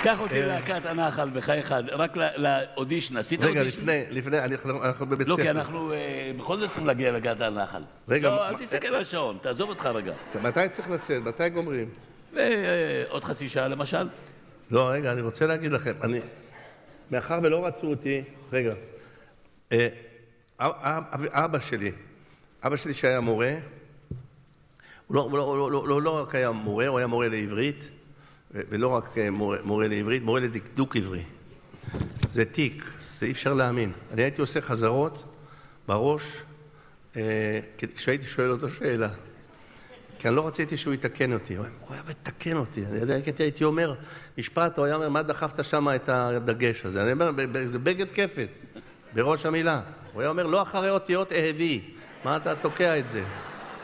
קח אותי להקת הנחל בחייך, רק לאודישן, עשית רגע, אודישן? לפני, אנחנו בבית לא, ספר. כי אנחנו בכל זאת צריכים להגיע להקת הנחל. רגע, לא, אל תסתכל על השעון, תעזוב אותך רגע. מתי צריך לצאת? מתי גומרים? עוד חצי שעה למשל. לא, רגע, אני רוצה להגיד לכם, מאחר ולא רצו אותי, רגע, אבא שלי שהיה מורה, הוא לא רק היה מורה, הוא היה מורה לעברית, ולא רק מורה לעברית, מורה לדקדוק עברי. זה תיק, זה אי אפשר להאמין. אני הייתי עושה חזרות בראש, כשהייתי שואל אותו שאלה. כי אני לא רציתי שהוא יתקן אותי. הוא היה מתקן אותי. הייתי אומר, משפט, הוא היה אומר, מה דחפת שם את הדגש הזה? אני אומר, זה בגד כפת, בראש המילה. הוא היה אומר, לא אחרי אותיות אהבי. מה אתה תוקע את זה?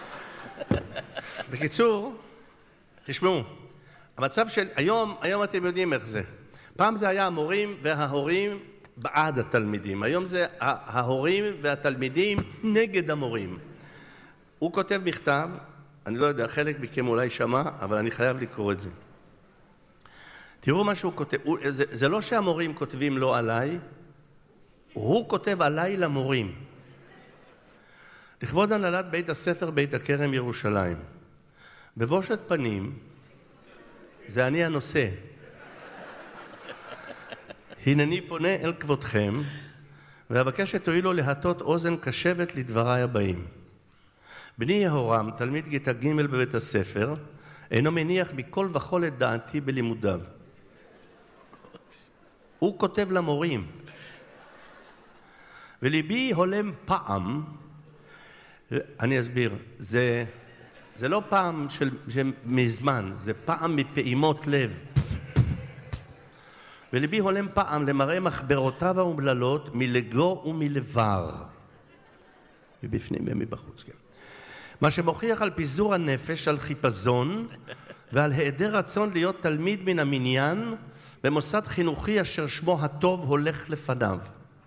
בקיצור, תשמעו, המצב של היום אתם יודעים איך זה. פעם זה היה המורים וההורים בעד התלמידים. היום זה ההורים והתלמידים נגד המורים. הוא כותב מכתב, אני לא יודע, חלק מכם אולי שמע, אבל אני חייב לקרוא את זה. תראו מה שהוא כותב, זה לא שהמורים כותבים לא עליי, הוא כותב עליי למורים. לכבוד הנהלת בית הספר בית הכרם ירושלים. בבושת פנים, זה אני הנושא. הנני פונה אל כבודכם, ואבקש שתואילו להטות אוזן קשבת לדבריי הבאים. בני יהורם, תלמיד ג' ג' בבית הספר, אינו מניח מכל וכל את דעתי בלימודיו. הוא כותב למורים. וליבי הולם פעם, אני אסביר, זה לא פעם מזמן, זה פעם מפעימות לב. וליבי הולם פעם למראה מחברותיו האומללות מלגו ומלבר. מבפנים ומבחוץ, כן. מה שמוכיח על פיזור הנפש, על חיפזון ועל היעדר רצון להיות תלמיד מן המניין במוסד חינוכי אשר שמו הטוב הולך לפניו.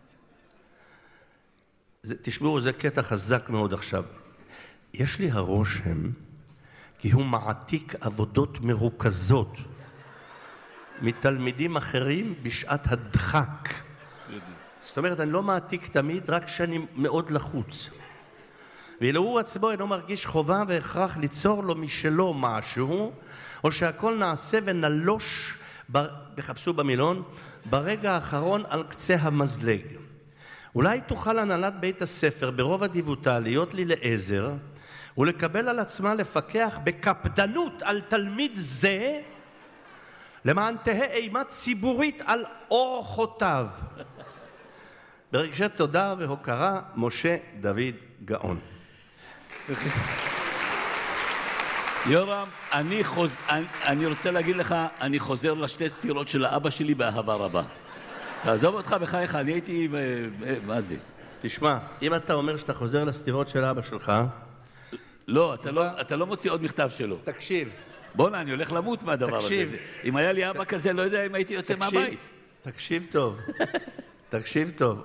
תשמעו, זה קטע חזק מאוד עכשיו. יש לי הרושם כי הוא מעתיק עבודות מרוכזות מתלמידים אחרים בשעת הדחק. זאת אומרת, אני לא מעתיק תמיד, רק שאני מאוד לחוץ. ואילו הוא עצמו אינו מרגיש חובה והכרח ליצור לו משלו משהו, או שהכל נעשה ונלוש, בחפשו במילון, ברגע האחרון על קצה המזלג. אולי תוכל הנהלת בית הספר ברוב אדיבותה להיות לי לעזר, ולקבל על עצמה לפקח בקפדנות על תלמיד זה, למען תהא אימה ציבורית על אורחותיו. ברגשי תודה והוקרה, משה דוד גאון. יורם, אני רוצה להגיד לך, אני חוזר לשתי סתירות של האבא שלי באהבה רבה. תעזוב אותך בחייך, אני הייתי... מה זה? תשמע, אם אתה אומר שאתה חוזר לסתירות של אבא שלך... לא, אתה לא מוציא עוד מכתב שלו. תקשיב. בוא'נה, אני הולך למות מהדבר הזה. אם היה לי אבא כזה, לא יודע אם הייתי יוצא מהבית. תקשיב טוב. תקשיב טוב.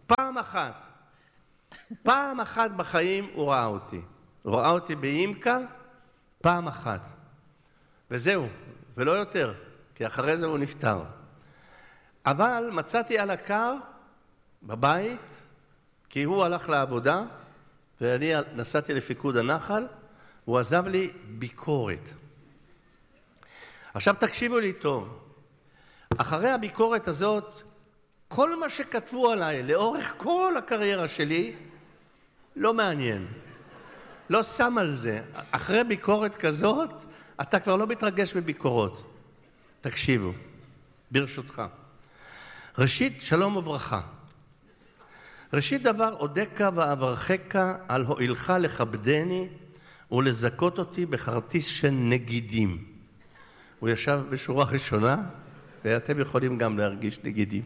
פעם אחת בחיים הוא ראה אותי. הוא ראה אותי באימקה פעם אחת. וזהו, ולא יותר, כי אחרי זה הוא נפטר. אבל מצאתי על הקר בבית, כי הוא הלך לעבודה, ואני נסעתי לפיקוד הנחל, הוא עזב לי ביקורת. עכשיו תקשיבו לי טוב. אחרי הביקורת הזאת, כל מה שכתבו עליי לאורך כל הקריירה שלי, לא מעניין. לא שם על זה. אחרי ביקורת כזאת, אתה כבר לא מתרגש בביקורות. תקשיבו, ברשותך. ראשית, שלום וברכה. ראשית דבר, אודקה ואברכך על הועילך לכבדני ולזכות אותי בכרטיס של נגידים. הוא ישב בשורה ראשונה, ואתם יכולים גם להרגיש נגידים.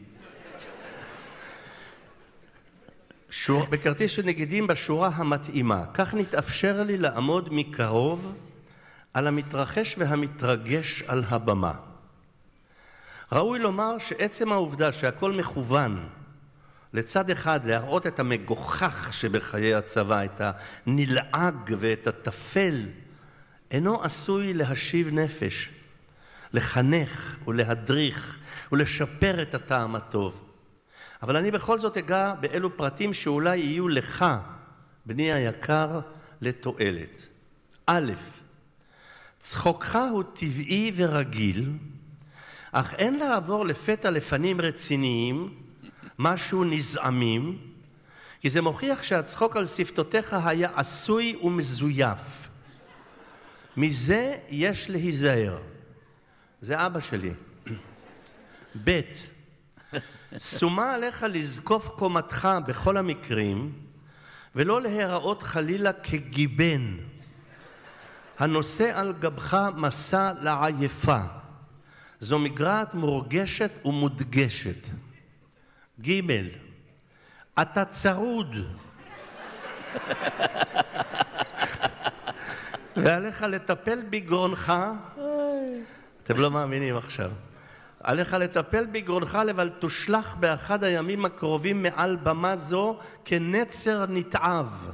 בכרטיס של נגידים בשורה המתאימה. כך נתאפשר לי לעמוד מקרוב על המתרחש והמתרגש על הבמה. ראוי לומר שעצם העובדה שהכל מכוון לצד אחד להראות את המגוחך שבחיי הצבא, את הנלעג ואת הטפל, אינו עשוי להשיב נפש. לחנך ולהדריך ולשפר את הטעם הטוב. אבל אני בכל זאת אגע באלו פרטים שאולי יהיו לך, בני היקר, לתועלת. א', צחוקך הוא טבעי ורגיל, אך אין לעבור לפתע לפנים רציניים, משהו נזעמים, כי זה מוכיח שהצחוק על שפתותיך היה עשוי ומזויף. מזה יש להיזהר. זה אבא שלי. ב', שומה עליך לזקוף קומתך בכל המקרים, ולא להיראות חלילה כגיבן, הנושא על גבך מסע לעייפה. זו מגרעת מורגשת ומודגשת. ג', אתה צרוד. ועליך לטפל בגרונך, אתם לא מאמינים עכשיו, עליך לטפל בגרונך לבל תושלח באחד הימים הקרובים מעל במה זו כנצר נתעב.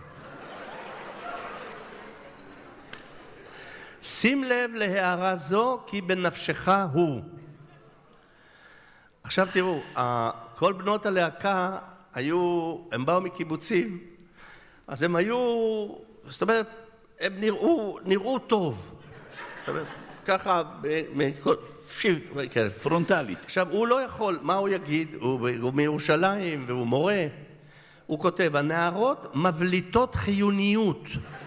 שים לב להערה זו כי בנפשך הוא. עכשיו תראו, כל בנות הלהקה הם באו מקיבוצים, אז הם היו, זאת אומרת, הם נראו טוב. זאת אומרת, ככה, פרונטלית. עכשיו, הוא לא יכול, מה הוא יגיד? הוא מירושלים והוא מורה. הוא כותב, הנערות מבליטות חיוניות.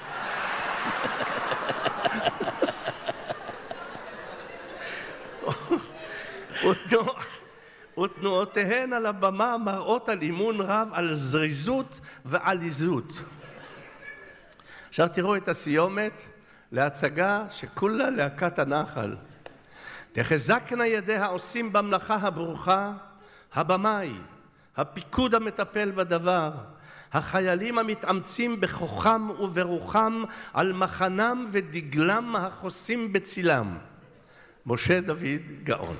ותנועותיהן על הבמה מראות על אימון רב, על זריזות ועליזות. עכשיו תראו את הסיומת להצגה שכולה להקת הנחל. תחזקנה ידי העושים במלאכה הברוכה, הבמאי, הפיקוד המטפל בדבר, החיילים המתאמצים בכוחם וברוחם על מחנם ודגלם החוסים בצילם. משה דוד גאון.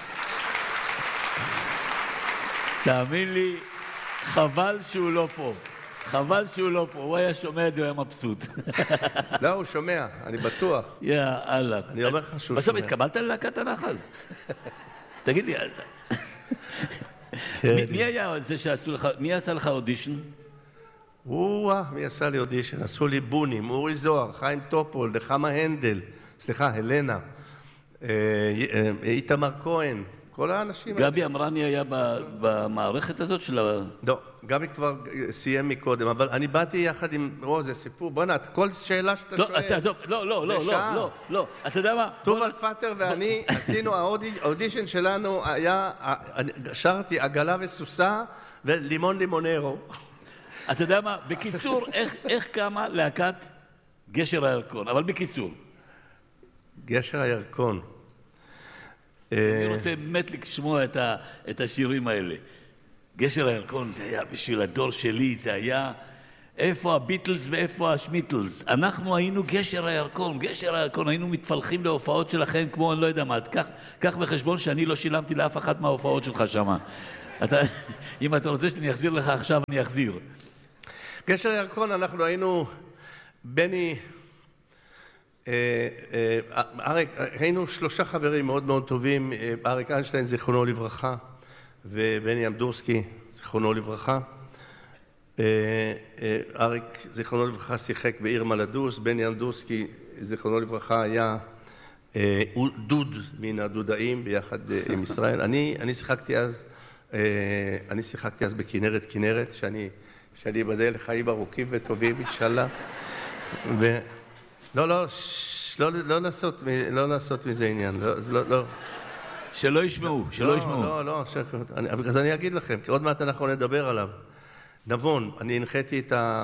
תאמין לי, חבל שהוא לא פה. חבל שהוא לא פה. הוא היה שומע את זה, הוא היה מבסוט. לא, הוא שומע, אני בטוח. יא אללה. אני אומר לך שהוא שומע. בסוף התקבלת ללהקת הנחל? תגיד לי, מי היה זה שעשו לך, מי עשה לך אודישן? מי עשה לי אודישן? עשו לי בונים, אורי זוהר, חיים טופול, נחמה הנדל, סליחה, הלנה, איתמר כהן, כל האנשים. גבי אמרני היה במערכת הזאת של ה... לא, גבי כבר סיים מקודם, אבל אני באתי יחד עם... זה סיפור, בוא נעת, כל שאלה שאתה שואל... תעזוב, לא, אתה יודע מה? טובל פטר ואני עשינו, האודישן שלנו היה, שרתי עגלה וסוסה ולימון לימונרו. אתה יודע מה? בקיצור, איך קמה להקת גשר הירקון? אבל בקיצור. גשר הירקון. אני רוצה באמת לשמוע את השירים האלה. גשר הירקון זה היה בשביל הדור שלי, זה היה איפה הביטלס ואיפה השמיטלס. אנחנו היינו גשר הירקון, היינו מתפלחים להופעות שלכם כמו אני לא יודע מה. קח בחשבון שאני לא שילמתי לאף אחת מההופעות שלך שם. אם אתה רוצה שאני אחזיר לך עכשיו, אני אחזיר. גשר הירקון, אנחנו היינו, בני, היינו 3 חברים מאוד מאוד טובים, אריק איינשטיין, זיכרונו לברכה, ובני אמדורסקי, זיכרונו לברכה. אריק, זיכרונו לברכה, שיחק בעיר מלדוס, בני אמדורסקי, זיכרונו לברכה, היה דוד מן הדודאים ביחד עם ישראל. אני שיחקתי אז בכנרת, שאני אבדל לחיים ארוכים וטובים, אינשאללה. לא לעשות מזה עניין, לא. שלא ישמעו. לא, אז אני אגיד לכם, כי עוד מעט אנחנו נדבר עליו. נבון, אני הנחיתי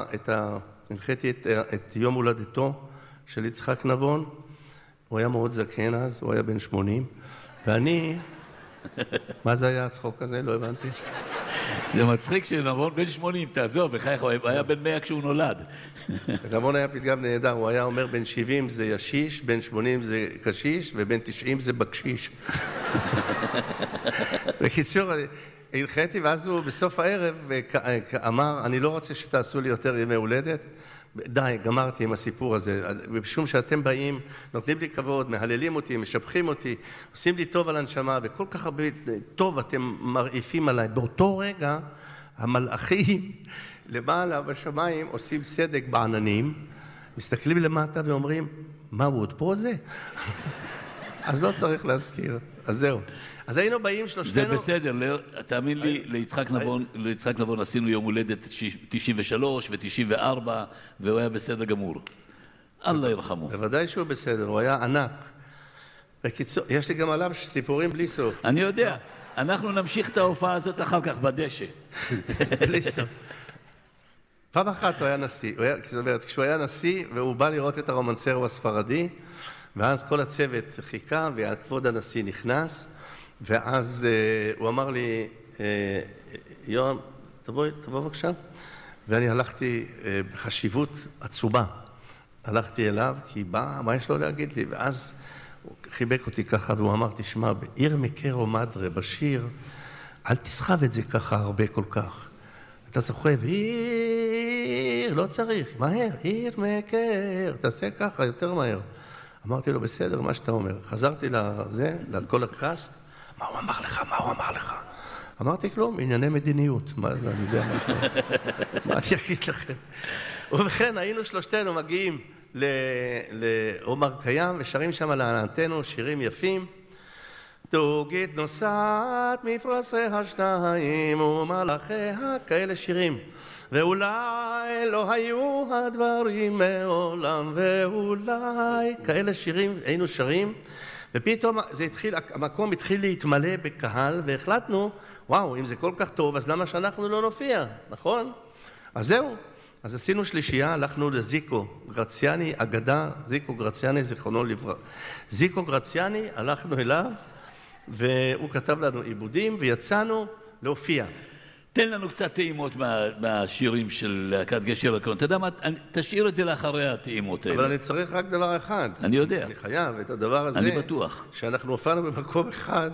את יום הולדתו של יצחק נבון, הוא היה מאוד זקן אז, הוא היה בן 80, ואני, מה זה היה הצחוק הזה? לא הבנתי. זה מצחיק שנבון בן 80, תעזוב, בחייך, הוא היה בן 100 כשהוא נולד. נבון היה פתגם נהדר, הוא היה אומר בן 70 זה ישיש, בן 80 זה קשיש, ובן 90 זה בקשיש. בקיצור, הנחיתי, ואז הוא בסוף הערב אמר, אני לא רוצה שתעשו לי יותר ימי הולדת, די, גמרתי עם הסיפור הזה. משום שאתם באים, נותנים לי כבוד, מהללים אותי, משבחים אותי, עושים לי טוב על הנשמה, וכל כך הרבה טוב אתם מרעיפים עליי. באותו רגע, המלאכים למעלה בשמיים עושים סדק בעננים, מסתכלים למטה ואומרים, מה הוא עוד פה זה? אז לא צריך להזכיר. אז זהו. אז היינו באים שלושתנו... זה בסדר, תאמין לי, ליצחק נבון עשינו יום הולדת 93 ו-94, והוא היה בסדר גמור. אללה ירחמו. בוודאי שהוא בסדר, הוא היה ענק. בקיצור, יש לי גם עליו סיפורים בלי סוף. אני יודע, אנחנו נמשיך את ההופעה הזאת אחר כך בדשא. בלי סוף. פעם אחת הוא היה נשיא, זאת אומרת, כשהוא היה נשיא והוא בא לראות את הרומנסר הספרדי, ואז כל הצוות חיכה וכבוד הנשיא נכנס, ואז הוא אמר לי, יואם, תבוא בבקשה. ואני הלכתי בחשיבות עצומה. הלכתי אליו, כי מה יש לו להגיד לי? ואז הוא חיבק אותי ככה, והוא אמר, תשמע, בעיר מקרו מדרה, בשיר, אל תסחב את זה ככה הרבה כל כך. אתה סוחב, עיר, לא צריך, מהר, עיר מקר, תעשה ככה יותר מהר. אמרתי לו, בסדר, מה שאתה אומר. חזרתי לזה, לכל הקאסט, מה הוא אמר לך? מה הוא אמר לך? אמרתי, כלום, ענייני מדיניות. מה זה, אני יודע מה שאתה... מה אני אגיד לכם? ובכן, היינו שלושתנו מגיעים לעומר קיים, ושרים שם לענתנו שירים יפים. דוגית נוסעת מפרשי השניים ומלאכיה, כאלה שירים. ואולי לא היו הדברים מעולם, ואולי כאלה שירים, היינו שרים, ופתאום המקום התחיל להתמלא בקהל, והחלטנו, וואו, אם זה כל כך טוב, אז למה שאנחנו לא נופיע, נכון? אז זהו, אז עשינו שלישייה, הלכנו לזיקו גרציאני, אגדה, זיקו גרציאני, זיכרונו לברכה. זיקו גרציאני, הלכנו אליו, והוא כתב לנו עיבודים, ויצאנו להופיע. תן לנו קצת טעימות מהשירים של להקת גשר הירקון. אתה יודע מה, תשאיר את זה לאחרי הטעימות האלה. אבל אני צריך רק דבר אחד. אני יודע. אני חייב את הדבר הזה. אני בטוח. שאנחנו הופענו במקום אחד,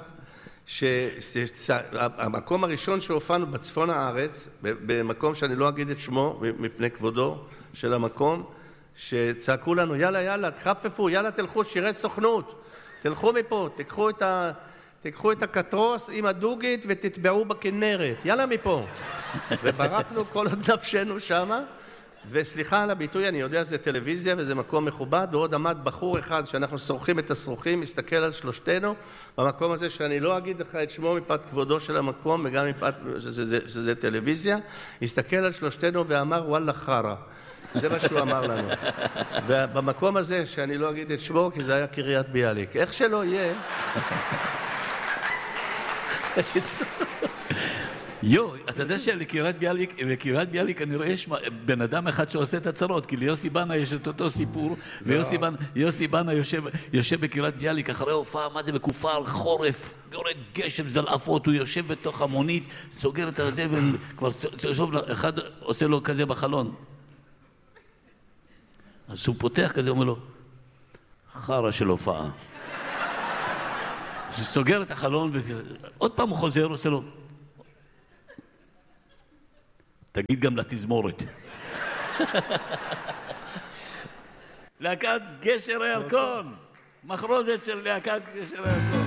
המקום הראשון שהופענו בצפון הארץ, במקום שאני לא אגיד את שמו, מפני כבודו של המקום, שצעקו לנו, יאללה, יאללה, תחפפו, יאללה, תלכו שירי סוכנות. תלכו מפה, תיקחו את הקטרוס עם הדוגית ותטבעו בכנרת. יאללה מפה. וברחנו כל עוד נפשנו שמה. וסליחה על הביטוי, אני יודע, זה טלוויזיה וזה מקום מכובד, ועוד עמד בחור אחד שאנחנו שורכים את השרוכים, מסתכל על שלושתנו, במקום הזה שאני לא אגיד לך את שמו מפאת כבודו של המקום, וגם מפאת שזה טלוויזיה, הסתכל על שלושתנו ואמר, וואלה חרה. זה מה שהוא אמר לנו. ובמקום הזה, שאני לא אגיד את שמו, כי זה היה קריית ביאליק. איך שלא יהיה... אתה יודע שלקריית ביאליק אני רואה יש בן אדם אחד שעושה את הצרות, כי ליוסי בנה יש את אותו סיפור, ויוסי בנה יושב בקריית ביאליק אחרי הופעה, מה זה בקופה על חורף, יורד גשם זלעפות, הוא יושב בתוך המונית, סוגר את הזה, וכבר אחד עושה לו כזה בחלון. אז הוא פותח כזה, אומר לו, חרה של הופעה. אז הוא סוגר את החלון, ועוד פעם הוא חוזר, עושה לו, תגיד גם לתזמורת. להקת גשר הירקון, מחרוזת של להקת גשר הירקון.